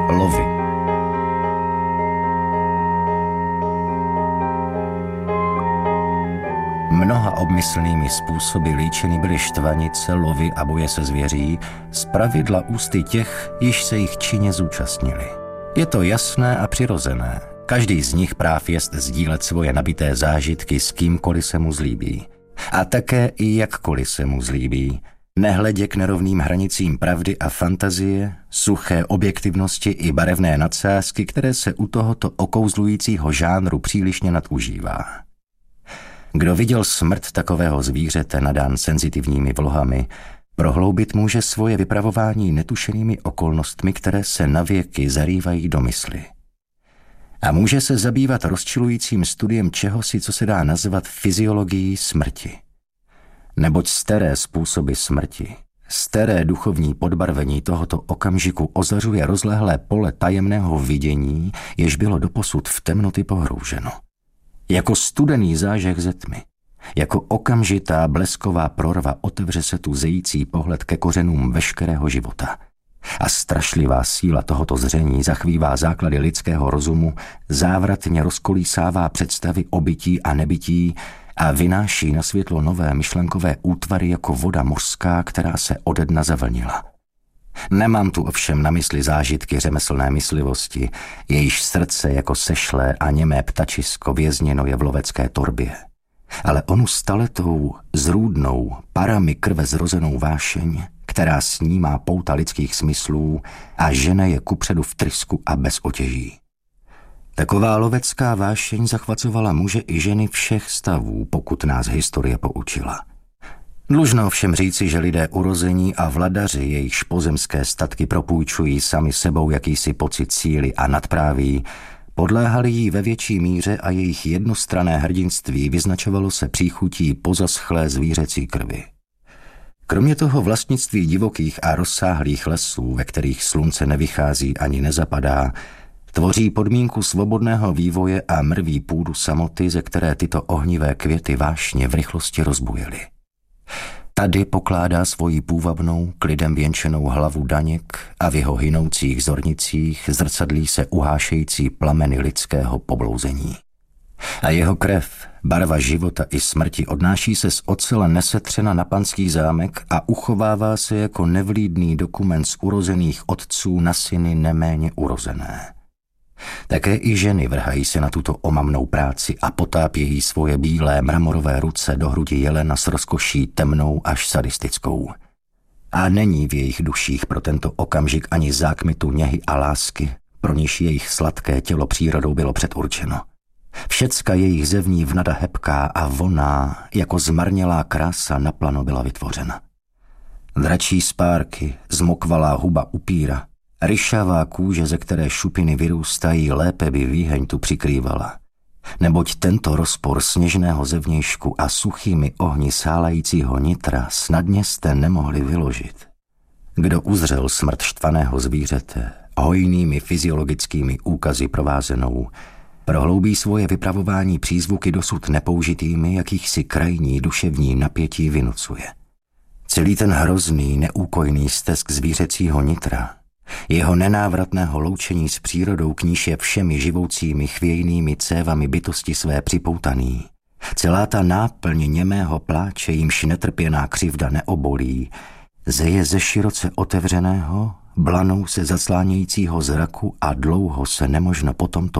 Lovy. Mnoha obmyslnými způsoby líčeny byly štvanice, lovy a boje se zvěří, zpravidla ústy těch, již se jich činně zúčastnili. Je to jasné a přirozené. Každý z nich práv jest sdílet svoje nabité zážitky s kýmkoliv se mu zlíbí. A také i jakkoliv se mu zlíbí, nehledě k nerovným hranicím pravdy a fantazie, suché objektivnosti i barevné nadsázky, které se u tohoto okouzlujícího žánru přílišně nadužívá. Kdo viděl smrt takového zvířete nadán senzitivními vlohami, prohloubit může svoje vypravování netušenými okolnostmi, které se navěky zarývají do mysli. A může se zabývat rozčilujícím studiem čehosi, co se dá nazvat fyziologií smrti. Neboť staré způsoby smrti, staré duchovní podbarvení tohoto okamžiku ozařuje rozlehlé pole tajemného vidění, jež bylo doposud v temnoty pohrouženo. Jako studený zážeh ze tmy, jako okamžitá blesková prorva otevře se tu zející pohled ke kořenům veškerého života. A strašlivá síla tohoto zření zachvívá základy lidského rozumu, závratně rozkolísává představy o bytí a nebytí a vynáší na světlo nové myšlenkové útvary jako voda mořská, která se ode dna zavlnila. Nemám tu ovšem na mysli zážitky řemeslné myslivosti, jejíž srdce jako sešlé a němé ptačisko vězněno je v lovecké torbě. Ale onu staletou, zrůdnou, parami krve zrozenou vášeň, která snímá pouta lidských smyslů a žene je kupředu v trysku a bez otěží. Taková lovecká vášeň zachvacovala muže i ženy všech stavů, pokud nás historie poučila. Dlužno ovšem říci, že lidé urození a vladaři, jejichž pozemské statky propůjčují sami sebou jakýsi pocit síly a nadpráví, podléhali jí ve větší míře a jejich jednostranné hrdinství vyznačovalo se příchutí pozaschlé zvířecí krvi. Kromě toho vlastnictví divokých a rozsáhlých lesů, ve kterých slunce nevychází ani nezapadá, tvoří podmínku svobodného vývoje a mrví půdu samoty, ze které tyto ohnivé květy vášně v rychlosti rozbujely. Tady pokládá svoji půvabnou, klidem věnčenou hlavu Daněk a v jeho hynoucích zornicích zrcadlí se uhášející plameny lidského poblouzení. A jeho krev, barva života i smrti odnáší se z ocela nesetřena na panský zámek a uchovává se jako nevlídný dokument z urozených otců na syny neméně urozené. Také i ženy vrhají se na tuto omamnou práci a potápějí svoje bílé mramorové ruce do hrudi jelena s rozkoší temnou až sadistickou. A není v jejich duších pro tento okamžik ani zákmitu něhy a lásky, pro níž jejich sladké tělo přírodou bylo předurčeno. Všecka jejich zevní vnada hebká a vonná, jako zmarnělá krása naplano byla vytvořena. Dračí spárky, zmokvalá huba upíra, ryšavá kůže, ze které šupiny vyrůstají, lépe by výheň tu přikrývala. Neboť tento rozpor sněžného zevnějšku a suchými ohni sálajícího nitra snadně jste nemohli vyložit. Kdo uzřel smrt štvaného zvířete, hojnými fyziologickými úkazy provázenou, prohloubí svoje vypravování přízvuky dosud nepoužitými, jakýchsi krajní duševní napětí vynucuje. Celý ten hrozný, neúkojný stesk zvířecího nitra, jeho nenávratného loučení s přírodou, k níž je všemi živoucími chvějnými cévami bytosti své připoutaný, celá ta náplň němého pláče, jimž netrpěná křivda neobolí, zeje ze široce otevřeného, blanou se zaslánějícího zraku a dlouho se nemožno potom